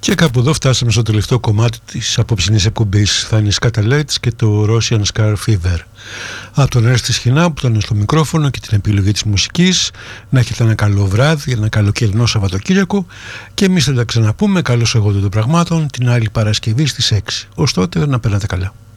Και κάπου εδώ φτάσαμε στο τελευταίο κομμάτι της απόψινής εκπομπής. Θα είναι η Scatterlights και το Russian Scar Fever. Από τον Έρστη Σχοινά που ήταν στο μικρόφωνο και την επιλογή της μουσικής. Να έχετε ένα καλό βράδυ, ένα καλοκαιρινό Σαββατοκύριακο. Και εμείς θα τα ξαναπούμε καλώς εγώ των πραγμάτων την άλλη Παρασκευή στις 6. Ως τότε να περνάτε καλά.